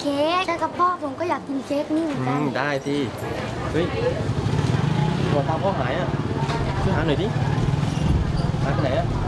เค้กใช่ครับพ่อผมก็อยากกินเค้กนี่เหมือนกันได้สิเฮ้ยตัวตามพ่อหายอ่ะช่วยหาหน่อยดิหายไปไหนอ่ะ